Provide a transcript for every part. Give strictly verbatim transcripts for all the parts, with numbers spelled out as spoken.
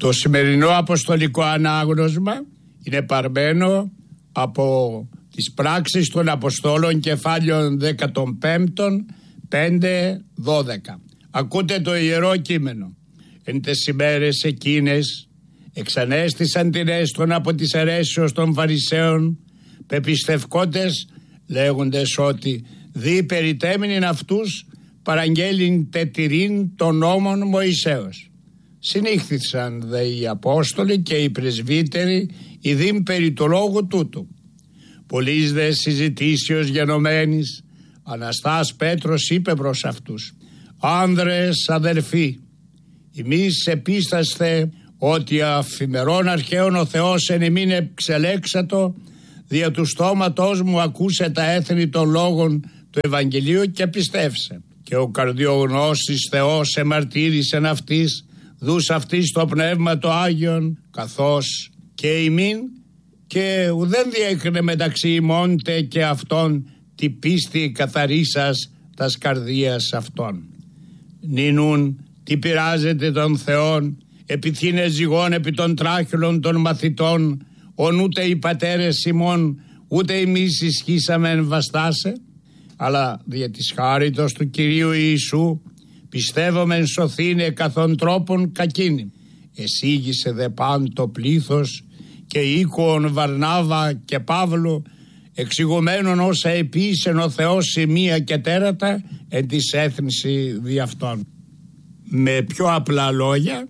Το σημερινό αποστολικό ανάγνωσμα είναι παρμένο από τις πράξεις των Αποστόλων κεφάλαιων δεκαπέντε, πέντε, δώδεκα. Ακούτε το Ιερό Κείμενο. Εν τες ημέρες εκείνες εξανέστησαν την έστων από τις αιρέσεως των Φαρισαίων πεπιστευκότες, λέγοντες ότι δι περιτέμενην αυτούς παραγγέλην τετηρήν των νόμων Μωυσέως. Συνήχθησαν δε οι Απόστολοι και οι πρεσβύτεροι ειδήν περί του λόγου τούτου. Πολλής δε συζητήσεως γενομένης, Αναστάς Πέτρος είπε προς αυτούς: «Άνδρες αδελφοί, εμείς επίσταστε ότι αφημερών αρχαίων ο Θεός εν ημίν εξελέξατο, δια του στόματός μου ακούσε τα έθνη των λόγων του Ευαγγελίου και πιστεύσε. Και ο καρδιογνώστης Θεός εμαρτύρησεν αυτής, δούς αυτής το πνεύμα το Άγιον, καθώς και ημίν, και ουδέν διέκρινε μεταξύ ημώντε και αυτών τη πίστη καθαρίσας τας καρδίας αυτών. Νινούν τι πειράζεται των Θεών, επιθύνε ζυγών επί των τράχυλων των μαθητών, ον ούτε οι πατέρες ημών, ούτε εμείς ισχύσαμεν βαστάσε, αλλά δια της χάριτος του Κυρίου Ιησού πιστεύομεν σωθήνε καθόν τρόπον κακίνη. Εσύγησε δε παν το πλήθος και οίκουον Βαρνάβα και Παύλου, εξηγουμένων όσα επίησεν ο Θεός σημεία και τέρατα εν της έθνηση δι' αυτών». Με πιο απλά λόγια,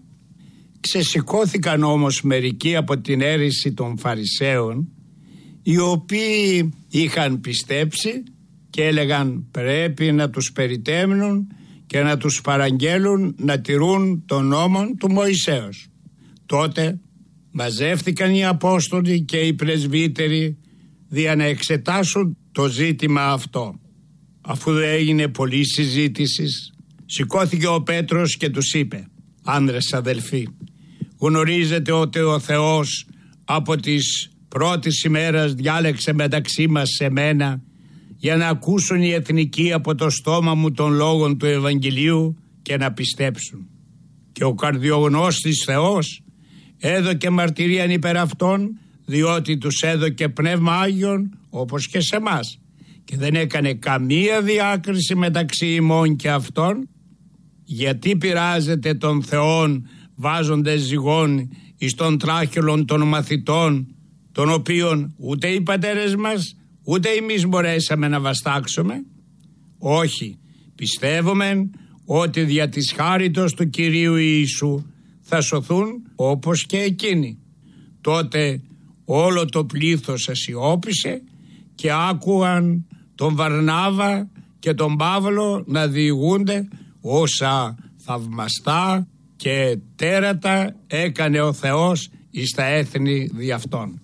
ξεσηκώθηκαν όμως μερικοί από την αίρεση των Φαρισαίων, οι οποίοι είχαν πιστέψει και έλεγαν πρέπει να τους περιτέμνουν και να τους παραγγέλουν να τηρούν τον νόμον του Μωυσέως. Τότε μαζεύτηκαν οι Απόστολοι και οι πρεσβύτεροι δια να εξετάσουν το ζήτημα αυτό. Αφού έγινε πολλή συζήτηση, σηκώθηκε ο Πέτρος και τους είπε: «Άνδρες αδελφοί, γνωρίζετε ότι ο Θεός από τις πρώτης ημέρας διάλεξε μεταξύ μας σε μένα για να ακούσουν οι εθνικοί από το στόμα μου των λόγων του Ευαγγελίου και να πιστέψουν. Και ο καρδιογνώστης Θεός έδωκε μαρτυρίαν υπέρ αυτών, διότι τους έδωκε πνεύμα Άγιον όπως και σε μας, και δεν έκανε καμία διάκριση μεταξύ ημών και αυτών. Γιατί πειράζετε τον Θεόν βάζοντες ζυγών εις των τράχυλων των μαθητών, των οποίων ούτε οι πατέρες μας ούτε εμείς μπορέσαμε να βαστάξουμε? Όχι, πιστεύουμε ότι δια της χάριτος του Κυρίου Ιησού θα σωθούν όπως και εκείνοι». Τότε όλο το πλήθος ασιώπησε και άκουαν τον Βαρνάβα και τον Παύλο να διηγούνται όσα θαυμαστά και τέρατα έκανε ο Θεός εις τα έθνη δι' αυτών.